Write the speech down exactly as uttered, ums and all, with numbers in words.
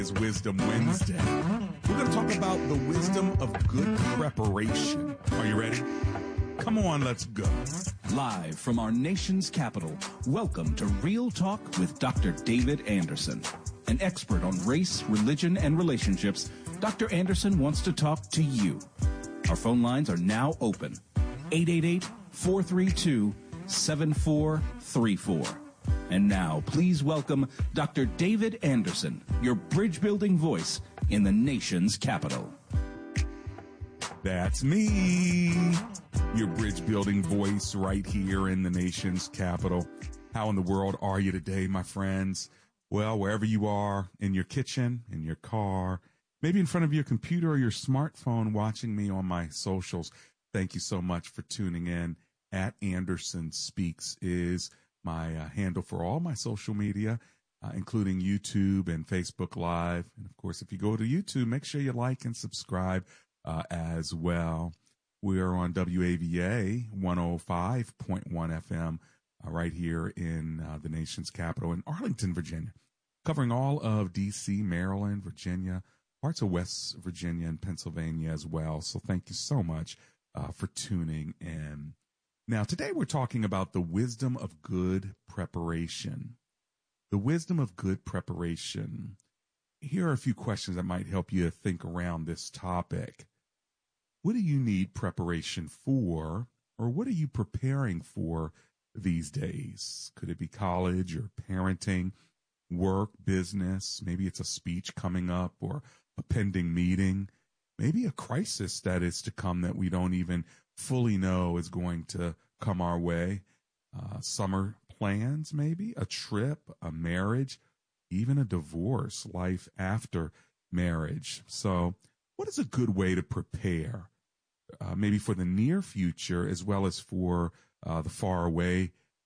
Is Wisdom Wednesday. We're going to talk about the wisdom of good preparation. Are you ready? Come on, let's go. Live from our nation's capital, welcome to Real Talk with Doctor David Anderson. An expert on race, religion, and relationships, Doctor Anderson wants to talk to you. Our phone lines are now open. eight eight eight, four three two, seven four three four. And now, please welcome Doctor David Anderson, your bridge-building voice in the nation's capital. That's me, your bridge-building voice right here in the nation's capital. How in the world are you today, my friends? Well, wherever you are, in your kitchen, in your car, maybe in front of your computer or your smartphone watching me on my socials, thank you so much for tuning in. At Anderson Speaks is my uh, handle for all my social media, uh, including YouTube and Facebook Live. And, of course, if you go to YouTube, make sure you like and subscribe uh, as well. We are on W A V A one oh five point one F M uh, right here in uh, the nation's capital in Arlington, Virginia, covering all of D C, Maryland, Virginia, parts of West Virginia and Pennsylvania as well. So thank you so much uh, for tuning in. Now, today we're talking about the wisdom of good preparation. The wisdom of good preparation. Here are a few questions that might help you think around this topic. What do you need preparation for, or what are you preparing for these days? Could it be college or parenting, work, business? Maybe it's a speech coming up or a pending meeting. Maybe a crisis that is to come that we don't even fully know is going to come our way. Uh, summer plans, maybe a trip, a marriage, even a divorce, life after marriage. So what is a good way to prepare, uh, maybe for the near future as well as for uh, the far away